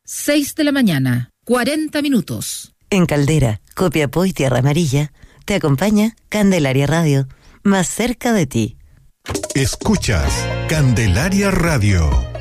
6 de la mañana, 40 minutos. En Caldera, Copiapó y Tierra Amarilla, te acompaña Candelaria Radio, más cerca de ti. Escuchas Candelaria Radio.